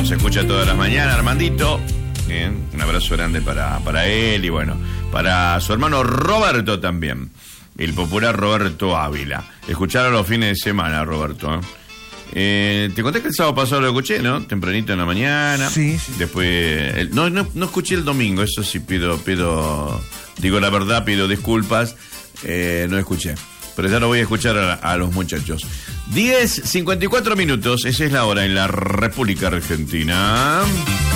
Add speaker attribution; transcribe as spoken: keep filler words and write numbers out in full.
Speaker 1: nos escucha todas las mañanas, Armandito. Bien, un abrazo grande para, para él y bueno, para su hermano Roberto también, el popular Roberto Ávila. Escucharon los fines de semana, Roberto, ¿eh? Eh, te conté que el sábado pasado lo escuché, ¿no? Tempranito en la mañana.
Speaker 2: Sí, sí.
Speaker 1: Después, el, no, no, no escuché el domingo, eso sí pido, pido, digo la verdad, pido disculpas, eh, no escuché. Pero ya lo voy a escuchar a, a los muchachos. diez cincuenta y cuatro minutos, esa es la hora en la República Argentina.